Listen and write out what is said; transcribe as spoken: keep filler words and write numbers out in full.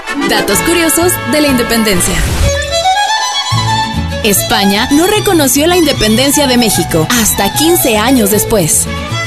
Datos curiosos de la independencia. España no reconoció la independencia de México hasta quince años después.